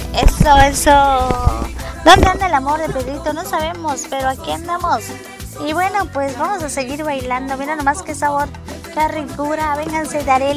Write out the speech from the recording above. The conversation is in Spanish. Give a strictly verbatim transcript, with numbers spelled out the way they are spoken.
Eso, eso. ¿Dónde anda el amor de Pedrito? No sabemos, pero aquí andamos. Y bueno, pues vamos a seguir bailando. Mira nomás qué sabor, qué ricura. Vénganse, daré